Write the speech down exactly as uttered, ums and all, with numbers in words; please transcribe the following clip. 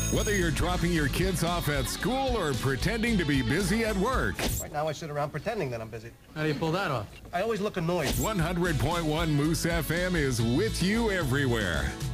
Whether you're dropping your kids off at school or pretending to be busy at work. Right now I sit around pretending that I'm busy. How do you pull that off? I always look annoyed. one hundred point one Moose F M is with you everywhere.